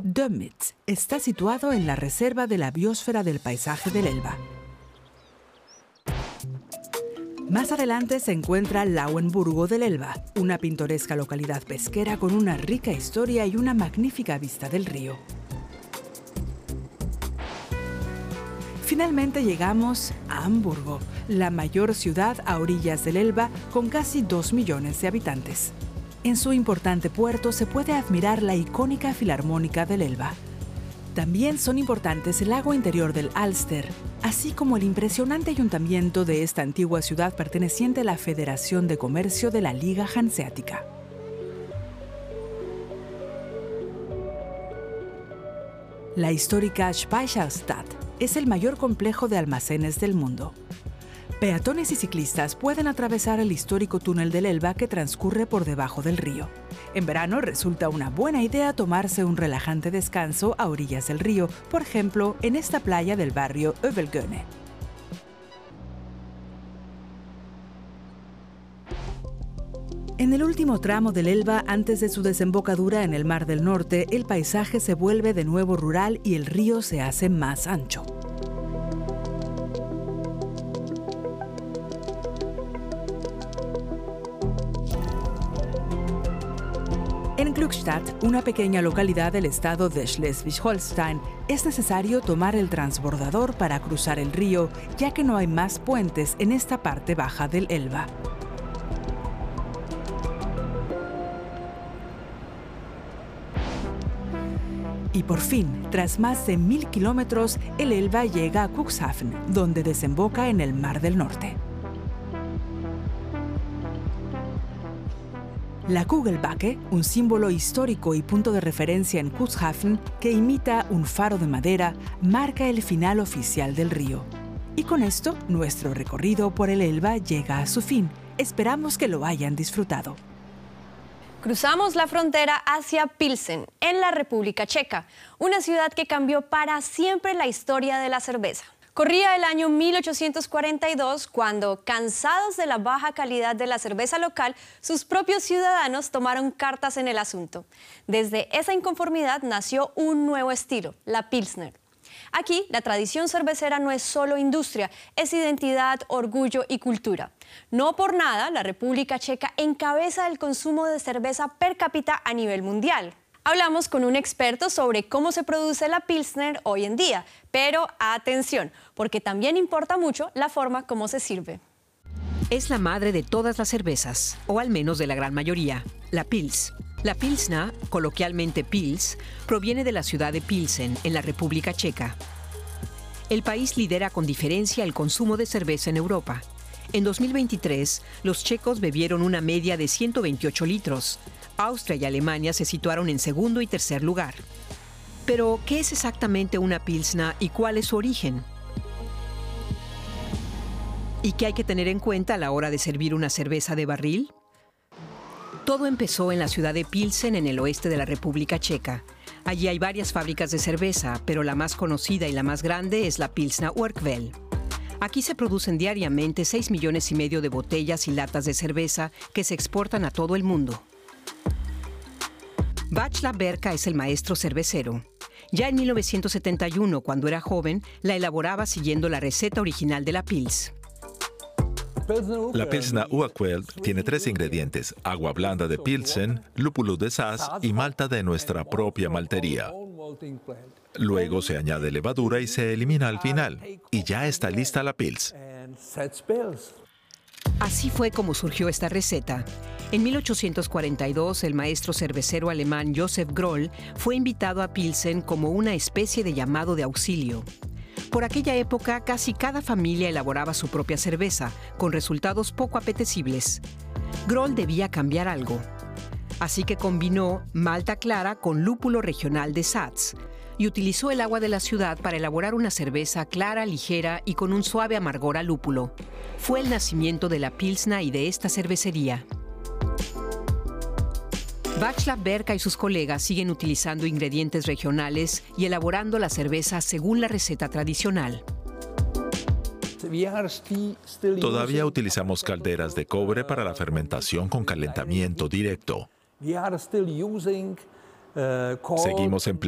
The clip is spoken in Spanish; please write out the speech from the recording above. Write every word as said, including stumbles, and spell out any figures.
Dömitz está situado en la reserva de la biosfera del paisaje del Elba. Más adelante se encuentra Lauenburgo del Elba, una pintoresca localidad pesquera con una rica historia y una magnífica vista del río. Finalmente llegamos a Hamburgo, la mayor ciudad a orillas del Elba con casi dos millones de habitantes. En su importante puerto se puede admirar la icónica Filarmónica del Elba. También son importantes el lago interior del Alster, así como el impresionante ayuntamiento de esta antigua ciudad perteneciente a la Federación de Comercio de la Liga Hanseática. La histórica Speicherstadt es el mayor complejo de almacenes del mundo. Peatones y ciclistas pueden atravesar el histórico túnel del Elba que transcurre por debajo del río. En verano resulta una buena idea tomarse un relajante descanso a orillas del río, por ejemplo, en esta playa del barrio Övelgöne. En el último tramo del Elba, antes de su desembocadura en el Mar del Norte, el paisaje se vuelve de nuevo rural y el río se hace más ancho. En Glückstadt, una pequeña localidad del estado de Schleswig-Holstein, es necesario tomar el transbordador para cruzar el río, ya que no hay más puentes en esta parte baja del Elba. Y por fin, tras más de mil kilómetros, el Elba llega a Cuxhaven, donde desemboca en el Mar del Norte. La Kugelbake, un símbolo histórico y punto de referencia en Cuxhaven, que imita un faro de madera, marca el final oficial del río. Y con esto, nuestro recorrido por el Elba llega a su fin. Esperamos que lo hayan disfrutado. Cruzamos la frontera hacia Pilsen, en la República Checa, una ciudad que cambió para siempre la historia de la cerveza. Corría el año mil ochocientos cuarenta y dos cuando, cansados de la baja calidad de la cerveza local, sus propios ciudadanos tomaron cartas en el asunto. Desde esa inconformidad nació un nuevo estilo, la Pilsner. Aquí, la tradición cervecera no es solo industria, es identidad, orgullo y cultura. No por nada, la República Checa encabeza el consumo de cerveza per cápita a nivel mundial. Hablamos con un experto sobre cómo se produce la Pilsner hoy en día, pero atención, porque también importa mucho la forma como se sirve. Es la madre de todas las cervezas, o al menos de la gran mayoría, la Pils. La Pilsner, coloquialmente Pils, proviene de la ciudad de Pilsen, en la República Checa. El país lidera con diferencia el consumo de cerveza en Europa. En dos mil veintitrés, los checos bebieron una media de ciento veintiocho litros. Austria y Alemania se situaron en segundo y tercer lugar. Pero, ¿qué es exactamente una Pilsner y cuál es su origen? ¿Y qué hay que tener en cuenta a la hora de servir una cerveza de barril? Todo empezó en la ciudad de Pilsen, en el oeste de la República Checa. Allí hay varias fábricas de cerveza, pero la más conocida y la más grande es la Pilsner Urquell. Aquí se producen diariamente seis millones y medio de botellas y latas de cerveza que se exportan a todo el mundo. Václav Berka es el maestro cervecero. Ya en mil novecientos setenta y uno, cuando era joven, la elaboraba siguiendo la receta original de la Pils. La Pilsner Urquell tiene tres ingredientes: agua blanda de Pilsen, lúpulo de Saaz y malta de nuestra propia maltería. Luego se añade levadura y se elimina al final, y ya está lista la Pils. Así fue como surgió esta receta. En mil ochocientos cuarenta y dos, el maestro cervecero alemán Josef Groll fue invitado a Pilsen como una especie de llamado de auxilio. Por aquella época, casi cada familia elaboraba su propia cerveza, con resultados poco apetecibles. Groll debía cambiar algo. Así que combinó malta clara con lúpulo regional de Saaz y utilizó el agua de la ciudad para elaborar una cerveza clara, ligera y con un suave amargor a lúpulo. Fue el nacimiento de la Pilsner y de esta cervecería. Václav Berka y sus colegas siguen utilizando ingredientes regionales y elaborando la cerveza según la receta tradicional. Todavía utilizamos calderas de cobre para la fermentación con calentamiento directo. Seguimos empleando